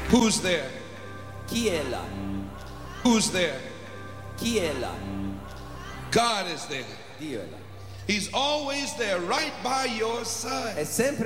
Who's there? Chi è là? Who's there? Chi è là? God is there. Dio è là. He's always there, right by your È side. sempre